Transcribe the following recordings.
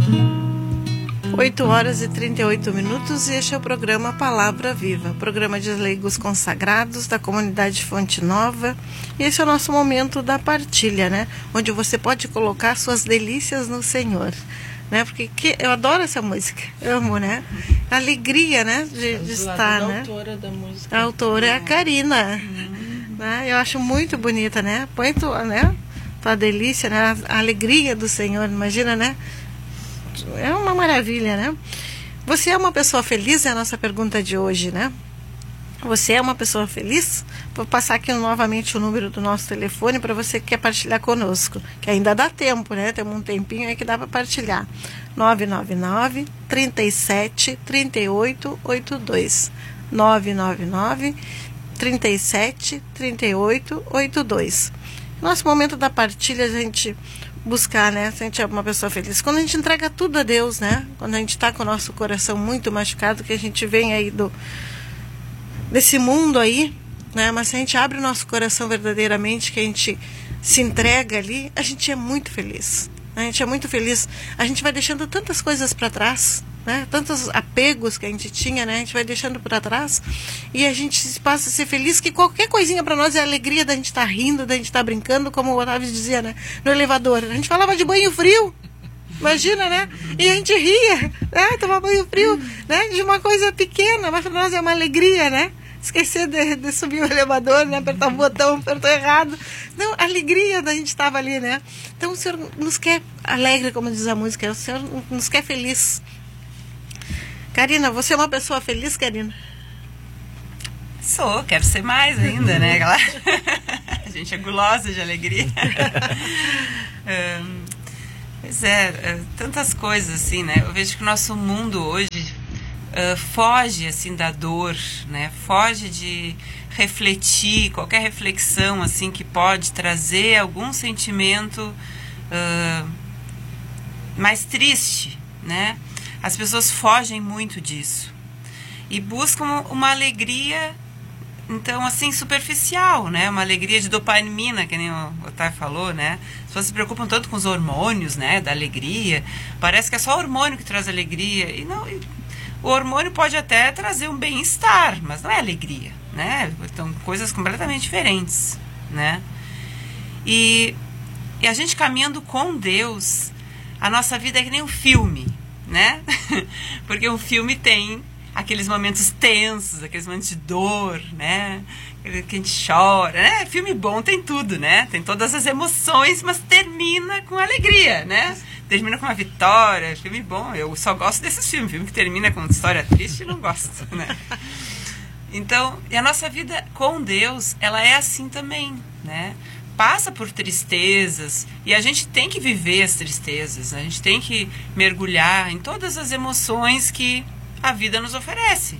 8h38 e este é o programa Palavra Viva, programa de leigos consagrados da comunidade Fonte Nova. E esse é o nosso momento da partilha, né? Onde você pode colocar suas delícias no Senhor, né? Porque eu adoro essa música, amo, né? A alegria, né? De estar, né? A autora da música. A autora é a Karina, né? Eu acho muito bonita, né? Põe tua, né? Tua delícia, né? A alegria do Senhor, imagina, né? É uma maravilha, né? Você é uma pessoa feliz? É a nossa pergunta de hoje, né? Você é uma pessoa feliz? Vou passar aqui novamente o número do nosso telefone para você que quer partilhar conosco, que ainda dá tempo, né? Tem um tempinho aí que dá para partilhar. 999 37 38 82. 999 37 38 82. Nosso momento da partilha, a gente buscar, né? Se a gente é uma pessoa feliz. Quando a gente entrega tudo a Deus, né? Quando a gente está com o nosso coração muito machucado, que a gente vem aí desse mundo aí, né? Mas se a gente abre o nosso coração verdadeiramente, que a gente se entrega ali, a gente é muito feliz. A gente é muito feliz. A gente vai deixando tantas coisas para trás, né? Tantos apegos que a gente tinha, né? A gente vai deixando para trás e a gente passa a ser feliz, que qualquer coisinha para nós é a alegria da gente estar rindo, da gente estar brincando, como o Otávio dizia, né? No elevador. A gente falava de banho frio, imagina, né? E a gente ria, né? Tomar banho frio, né? De uma coisa pequena, mas para nós é uma alegria, né? Esquecer de subir o elevador, né? Apertar o botão, apertou errado. Não, a alegria da gente estava ali, né? Então o Senhor nos quer alegre, como diz a música, o Senhor nos quer feliz. Karina, você é uma pessoa feliz, Karina? Sou, quero ser mais ainda, né? A gente é gulosa de alegria. Pois é, tantas coisas assim, né? Eu vejo que o nosso mundo hoje foge assim da dor, né? Foge de refletir, qualquer reflexão assim que pode trazer algum sentimento mais triste, né? As pessoas fogem muito disso e buscam uma alegria, então, assim, superficial, né? Uma alegria de dopamina, que nem o Otávio falou, né? As pessoas se preocupam tanto com os hormônios, né? Da alegria. Parece que é só o hormônio que traz alegria. E não, o hormônio pode até trazer um bem-estar, mas não é alegria, né? Então, coisas completamente diferentes, né? E a gente caminhando com Deus, a nossa vida é que nem um filme, né? Porque um filme tem aqueles momentos tensos, aqueles momentos de dor, né? Que a gente chora, né? Filme bom tem tudo, né? Tem todas as emoções, mas termina com alegria, né? Termina com uma vitória, filme bom. Eu só gosto desses filmes, filme que termina com história triste, não gosto, né? Então, e a nossa vida com Deus, ela é assim também, né? Passa por tristezas e a gente tem que viver as tristezas, a gente tem que mergulhar em todas as emoções que a vida nos oferece,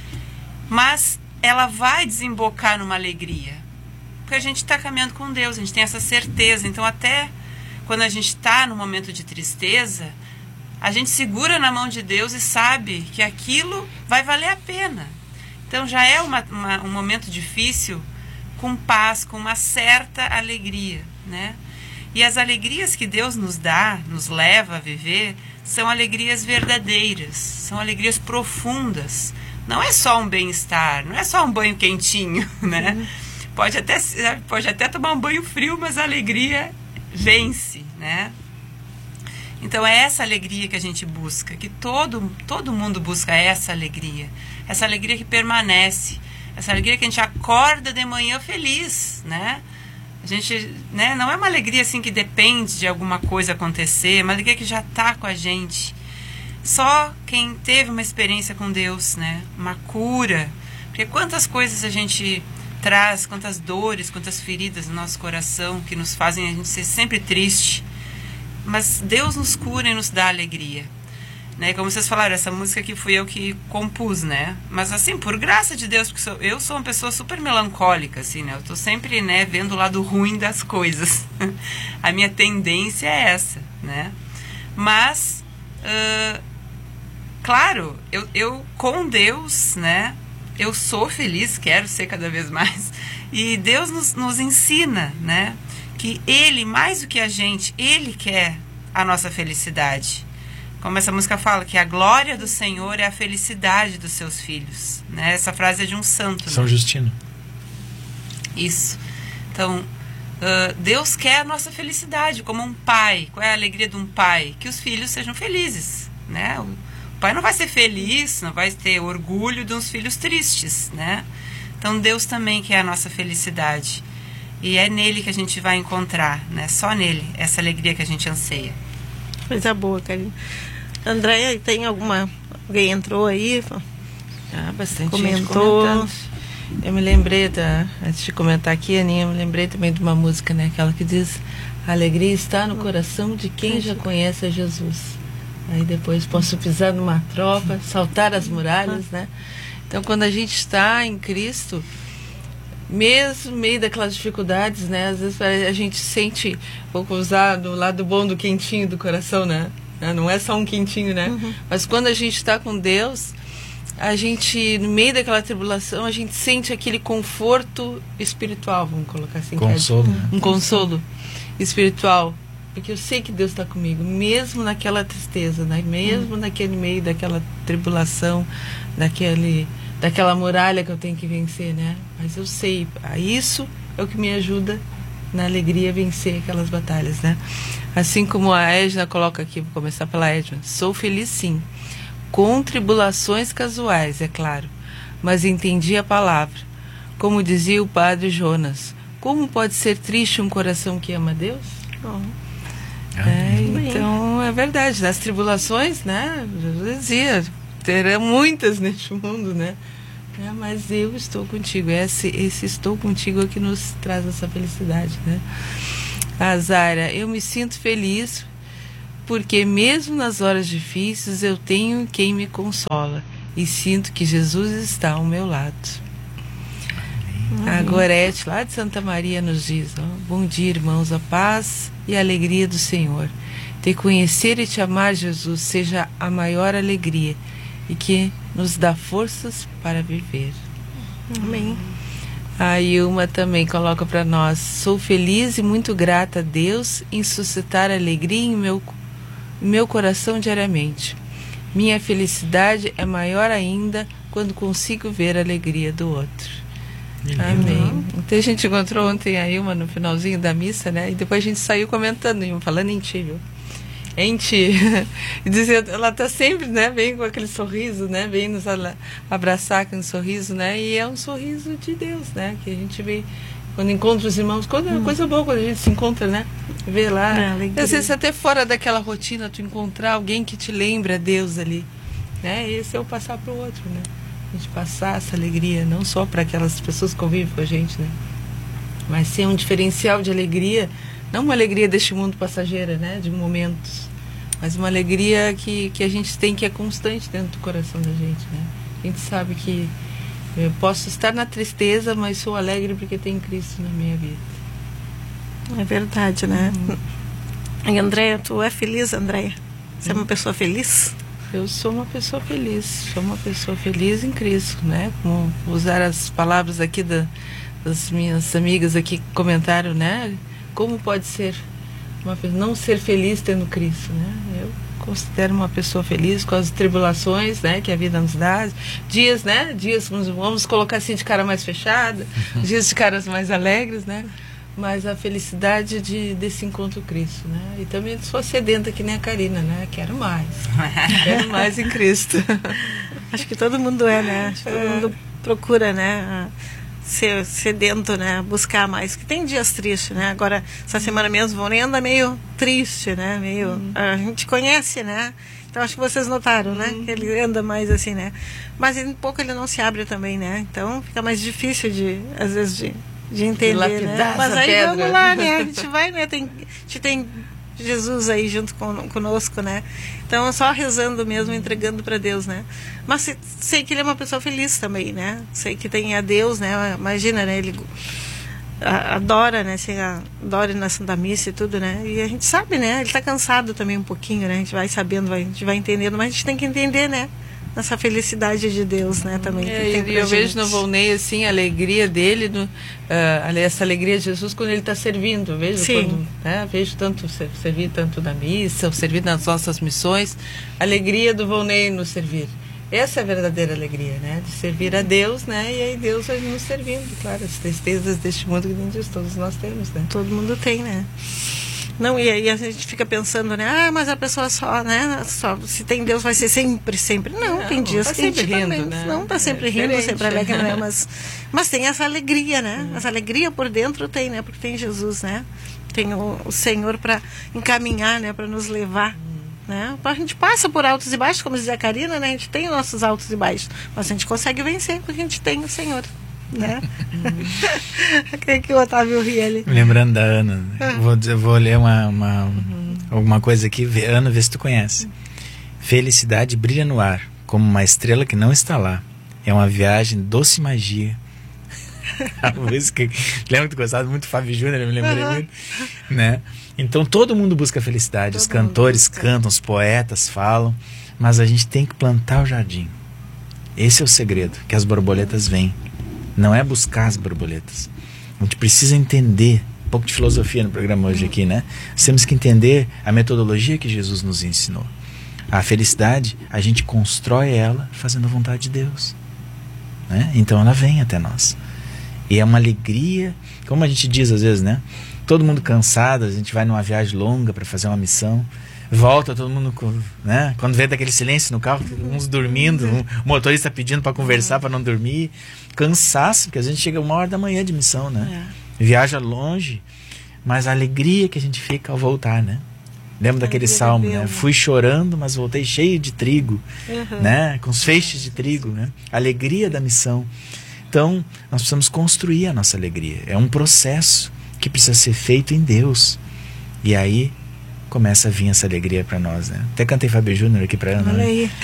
mas ela vai desembocar numa alegria, porque a gente está caminhando com Deus, a gente tem essa certeza. Então até quando a gente está no momento de tristeza, a gente segura na mão de Deus e sabe que aquilo vai valer a pena. Então já é um momento difícil, com paz, com uma certa alegria, né? E as alegrias que Deus nos dá, nos leva a viver, são alegrias verdadeiras, são alegrias profundas. Não é só um bem-estar, não é só um banho quentinho, né? Pode até tomar um banho frio, mas a alegria vence, né? Então é essa alegria que a gente busca, que todo mundo busca essa alegria que permanece, essa alegria que a gente acorda de manhã feliz, né? A gente, né, não é uma alegria assim que depende de alguma coisa acontecer, é uma alegria que já está com a gente. Só quem teve uma experiência com Deus, né? Uma cura. Porque quantas coisas a gente traz, quantas dores, quantas feridas no nosso coração que nos fazem a gente ser sempre triste. Mas Deus nos cura e nos dá alegria. Né? Como vocês falaram, essa música aqui fui eu que compus, né? Mas assim, por graça de Deus, porque eu sou uma pessoa super melancólica, assim, né? Eu tô sempre, né, vendo o lado ruim das coisas. A minha tendência é essa, né? Mas, claro, eu com Deus, né? Eu sou feliz, quero ser cada vez mais. E Deus nos ensina, né? Que Ele, mais do que a gente, Ele quer a nossa felicidade. como essa música fala, que a glória do Senhor é a felicidade dos seus filhos, né? Essa frase é de um santo. São Justino. Isso. Então, Deus quer a nossa felicidade, como um pai. Qual é a alegria de um pai? Que os filhos sejam felizes, né? O pai não vai ser feliz, não vai ter orgulho de uns filhos tristes, né? Então, Deus também quer a nossa felicidade. E é nele que a gente vai encontrar, né? Só nele, essa alegria que a gente anseia. Coisa boa, Karina. Andréia, tem alguma... Alguém entrou aí? Bastante comentou. gente comentando. Eu me lembrei, antes de comentar aqui, Aninha, eu me lembrei também de uma música, né? Aquela que diz: a alegria está no coração de quem já conhece a Jesus. Aí depois posso pisar numa tropa, saltar as muralhas, né? Então, quando a gente está em Cristo, mesmo no meio daquelas dificuldades, né? Às vezes a gente sente, vou usar do lado bom do quentinho do coração, né? Não é só um quentinho, né? Mas quando a gente está com Deus, a gente, no meio daquela tribulação, a gente sente aquele conforto espiritual, vamos colocar assim. Consolo. Um consolo espiritual. Porque eu sei que Deus está comigo, mesmo naquela tristeza, né? Mesmo naquele meio daquela tribulação, daquela muralha que eu tenho que vencer, né? Mas eu sei, isso é o que me ajuda na alegria a vencer aquelas batalhas, né? Assim como a Edna coloca aqui, vou começar pela Edna: sou feliz sim, com tribulações casuais, é claro, mas entendi a palavra. Como dizia o padre Jonas, como pode ser triste um coração que ama Deus? Então, é verdade, nas tribulações, né? Jesus dizia, terão muitas neste mundo, né? Mas eu estou contigo. Esse estou contigo é que nos traz essa felicidade, né? A Zaira: eu me sinto feliz porque mesmo nas horas difíceis eu tenho quem me consola e sinto que Jesus está ao meu lado. A Gorete, lá de Santa Maria, nos diz: bom dia, irmãos, a paz e a alegria do Senhor. Te conhecer e te amar, Jesus, seja a maior alegria e que nos dá forças para viver. Amém. A Ilma também coloca para nós: sou feliz e muito grata a Deus em suscitar alegria em meu coração diariamente. Minha felicidade é maior ainda quando consigo ver a alegria do outro. Amém. Então a gente encontrou ontem a Ilma no finalzinho da missa, né? E depois a gente saiu comentando, Ilma, falando em ti, viu? Em ti. E dizendo, ela está sempre, né? Vem com aquele sorriso, né? Vem nos abraçar com um sorriso, né? E é um sorriso de Deus, né? Que a gente vê quando encontra os irmãos. É uma coisa boa quando a gente se encontra, né? Vê lá. Às vezes até fora daquela rotina, tu encontrar alguém que te lembra Deus ali, né? Esse é o passar para o outro, né? A gente passar essa alegria, não só para aquelas pessoas que convivem com a gente, né? Mas ser um diferencial de alegria, não uma alegria deste mundo passageira, né? De momentos, mas uma alegria que a gente tem, que é constante dentro do coração da gente, né? A gente sabe que eu posso estar na tristeza, mas sou alegre porque tem Cristo na minha vida. É verdade, né? E Andréia, tu é feliz, Andréia? Você é uma pessoa feliz? Eu sou uma pessoa feliz em Cristo, né? Como usar as palavras aqui das minhas amigas aqui que comentaram, né? Como pode ser não ser feliz tendo Cristo, né? Eu considero uma pessoa feliz com as tribulações, né? Que a vida nos dá. Dias, né? Dias, vamos colocar assim, de cara mais fechada, dias de caras mais alegres, né? Mas a felicidade desse encontro Cristo, né? E também sou sedenta que nem a Karina, né? Quero mais em Cristo. Acho que todo mundo é, né? Todo mundo procura, né? Ser sedento, né? Buscar mais. Que tem dias tristes, né? Agora, essa semana mesmo, vão nem anda meio triste, né? Meio... A gente conhece, né? Então, acho que vocês notaram, né? Que ele anda mais assim, né? Mas em pouco ele não se abre também, né? Então, fica mais difícil às vezes, de entender, né? Mas aí pedra. Vamos lá, né? A gente vai, né? A gente tem Jesus aí junto conosco, né? Então, só rezando mesmo, entregando para Deus, né? Mas sei que ele é uma pessoa feliz também, né? Sei que tem a Deus, né? Imagina, né? Ele adora, né? Adora na Santa Missa e tudo, né? E a gente sabe, né? Ele tá cansado também um pouquinho, né? A gente vai sabendo, a gente vai entendendo, mas a gente tem que entender, né? nessa felicidade de Deus, né, também. Que tem pra eu vejo gente. no Volney, assim, a alegria dele, essa alegria de Jesus quando ele está servindo. Vejo, Sim. quando, né, vejo tanto servir tanto na missa, servir nas nossas missões, a alegria do Volney nos servir. Essa é a verdadeira alegria, né? De servir a Deus, né? E aí Deus vai nos servindo, claro, as tristezas deste mundo que nem diz, todos nós temos, né? Todo mundo tem, né? Não, e aí a gente fica pensando, né? Mas a pessoa só, né? Só, se tem Deus vai ser sempre, sempre. Não, tem dias tá que a gente sempre rindo, também, né? não tá sempre rindo, diferente. sempre alegre, né? Mas tem essa alegria, né? Essa alegria por dentro tem, né? Porque tem Jesus, né? Tem o Senhor para encaminhar, né? Para nos levar. Né? A gente passa por altos e baixos, como dizia a Karina, né? A gente tem nossos altos e baixos, mas a gente consegue vencer porque a gente tem o Senhor, né? Que o Otávio ri ali. Lembrando da Ana, vou ler alguma coisa aqui. Ana, vê se tu conhece. Felicidade brilha no ar, como uma estrela que não está lá. É uma viagem doce magia. A música, lembra que tu gostava muito do Fábio Júnior, eu me lembrei muito, né? Então todo mundo busca felicidade, os cantores cantam, os poetas falam, mas a gente tem que plantar o jardim. Esse é o segredo, que as borboletas vêm. Não é buscar as borboletas. A gente precisa entender, um pouco de filosofia no programa hoje aqui, né? Nós temos que entender a metodologia que Jesus nos ensinou. A felicidade, a gente constrói ela fazendo a vontade de Deus, né? Então ela vem até nós. E é uma alegria, como a gente diz às vezes, né? Todo mundo cansado, a gente vai numa viagem longa para fazer uma missão, volta todo mundo, né? Quando vem daquele silêncio no carro, uns dormindo, o motorista pedindo para conversar, para não dormir, cansaço, porque a gente chega 1h da manhã de missão, né? Viaja longe, mas a alegria que a gente fica ao voltar, né? Lembro daquele salmo, né? Fui chorando, mas voltei cheio de trigo, né? Com os feixes de trigo, né? A alegria da missão. Então, nós precisamos construir a nossa alegria. É um processo que precisa ser feito em Deus. E aí começa a vir essa alegria para nós, né? Até cantei Fábio Júnior aqui para Ana. Olha aí.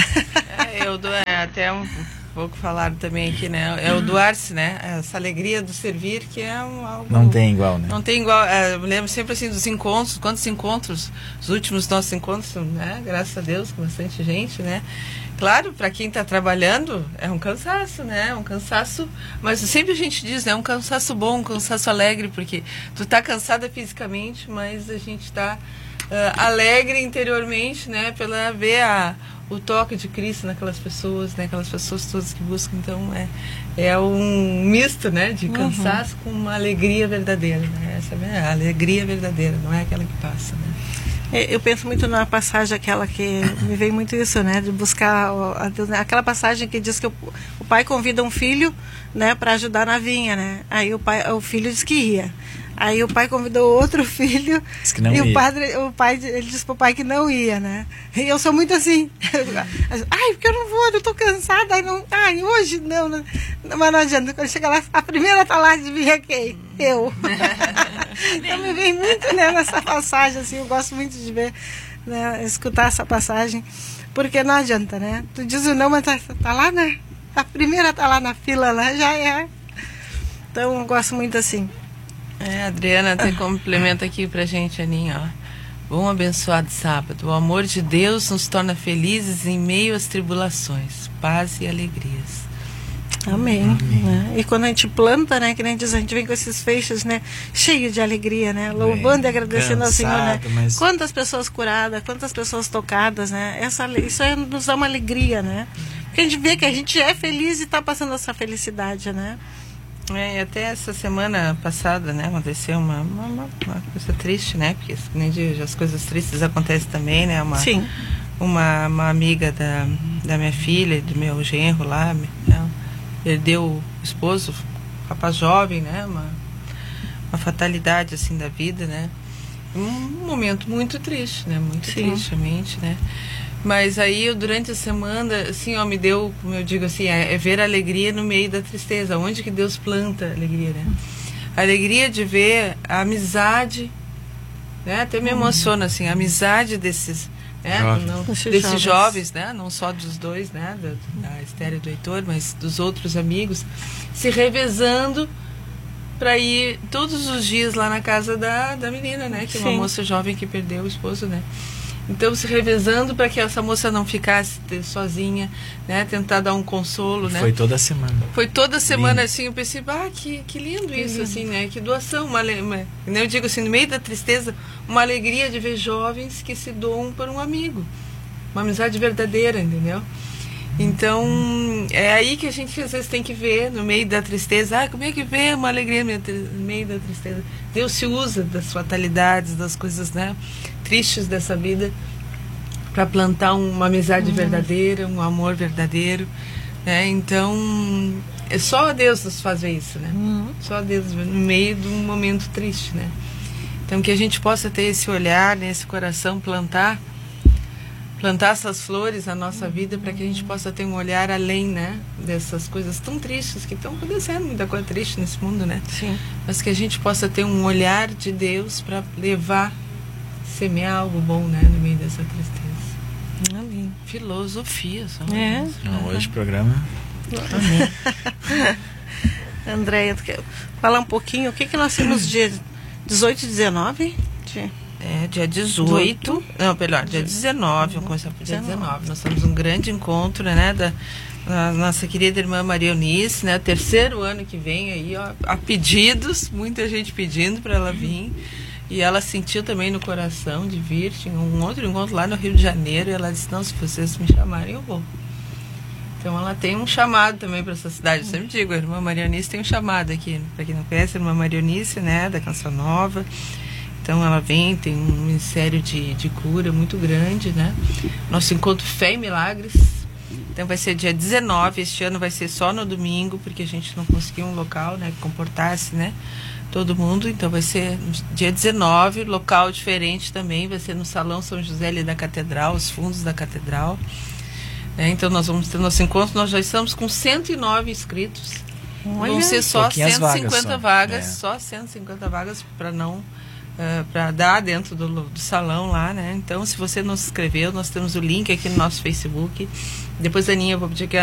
Até um pouco falaram também aqui, né? É o doar-se, né? Essa alegria do servir que é algo... Não tem igual, né? Não tem igual. Eu me lembro sempre assim dos encontros, quantos encontros, os últimos nossos encontros, né? Graças a Deus, com bastante gente, né? Claro, para quem está trabalhando, é um cansaço, né? Um cansaço, mas sempre a gente diz, né? Um cansaço bom, um cansaço alegre, porque tu tá cansada fisicamente, mas a gente está alegre interiormente, né? Pela ver o toque de Cristo naquelas pessoas, né? Aquelas pessoas todas que buscam. Então, é um misto, né? De cansaço com uma alegria verdadeira, né? Essa é a alegria verdadeira, não é aquela que passa, né? Eu penso muito na passagem aquela que me veio muito isso, né, de buscar a Deus, né? Aquela passagem que diz que o pai convida um filho, né, para ajudar na vinha, né? Aí o filho diz que ia. Aí o pai convidou outro filho e o pai ele disse pro pai que não ia, né? E eu sou muito assim. Ai, porque eu não vou, eu tô cansada, ai, hoje não, mas não adianta. Quando chega lá, a primeira tá lá de vir quem? Eu. Então me vem muito, né, nessa passagem, assim, eu gosto muito de ver, né, escutar essa passagem, porque não adianta, né? Tu diz o não, mas tá lá, né? A primeira tá lá na fila, né? Já é. Então eu gosto muito assim. Adriana até complementa aqui pra gente, Aninha, ó. Bom abençoado sábado. O amor de Deus nos torna felizes em meio às tribulações, paz e alegrias. Amém. Né? E quando a gente planta, né, que nem diz, a gente vem com esses feixes, né, cheio de alegria, né, louvando e agradecendo ao Senhor, né? Quantas pessoas curadas, quantas pessoas tocadas, né? Isso nos dá uma alegria, né? Porque a gente vê que a gente é feliz e está passando essa felicidade, né? E até essa semana passada, né, aconteceu uma coisa triste, né? Porque nem diz, as coisas tristes acontecem também, né? Sim. Uma amiga da minha filha, do meu genro lá, né, perdeu o esposo, rapaz jovem, né? Uma fatalidade assim da vida, né? Um momento muito triste, né? Muito triste, realmente, né? Mas aí eu, durante a semana, assim, ó, me deu, como eu digo assim, é ver a alegria no meio da tristeza. Onde que Deus planta a alegria, né? A alegria de ver a amizade, né? Até me emociona, assim, a amizade desses, né? Desses jovens, né? Não só dos dois, né? Da Esther e do Heitor, mas dos outros amigos, se revezando para ir todos os dias lá na casa da menina, né? Que é uma moça jovem que perdeu o esposo, né? Então, se revezando para que essa moça não ficasse sozinha, né? Tentar dar um consolo, né? Foi toda semana. Foi toda semana, lindo. assim, eu pensei, que lindo isso, assim, né? Que doação, eu digo assim, no meio da tristeza, uma alegria de ver jovens que se doam por um amigo. Uma amizade verdadeira, entendeu? Então, é aí que a gente às vezes tem que ver, no meio da tristeza, como é que vê uma alegria no meio da tristeza? Deus se usa das fatalidades, das coisas, né, tristes dessa vida, para plantar uma amizade verdadeira, um amor verdadeiro, né? Então, é só Deus nos fazer isso, né? Só Deus no meio de um momento triste, né? Então, que a gente possa ter esse olhar, nesse coração, plantar essas flores na nossa vida, para que a gente possa ter um olhar além, né, dessas coisas tão tristes que estão acontecendo, muita coisa triste nesse mundo, né? Sim. Mas que a gente possa ter um olhar de Deus para levar, semear algo bom, né, no meio dessa tristeza. Amém. Filosofia, só. Então, hoje o programa... Andréia, tu quer falar um pouquinho? O que nós temos dia 18 e 19? Dia 18. Não, melhor, dia 19. Vamos começar por dia 19. Nós temos um grande encontro, né, da nossa querida irmã Maria Eunice, né? Terceiro ano que vem aí, ó, a pedidos, muita gente pedindo para ela vir. E ela sentiu também no coração de vir. Tinha um outro encontro lá no Rio de Janeiro. E ela disse: não, se vocês me chamarem, eu vou. Então ela tem um chamado também para essa cidade. Eu sempre digo, a irmã Maria Eunice tem um chamado aqui. Para quem não conhece, a irmã Maria Eunice, né, da Canção Nova. Então ela vem, tem um ministério de cura muito grande, né? Nosso encontro Fé e Milagres. Então vai ser dia 19, este ano vai ser só no domingo, porque a gente não conseguiu um local, né, que comportasse, né, todo mundo. Então vai ser dia 19, local diferente também, vai ser no Salão São José ali da Catedral, os fundos da Catedral. Então nós vamos ter nosso encontro, nós já estamos com 109 inscritos. Olha, vão ser só 150 vagas, só. só 150 vagas para não... para dar dentro do salão lá, né? Então, se você não se inscreveu, nós temos o link aqui no nosso Facebook. Depois a Aninha, eu vou pedir que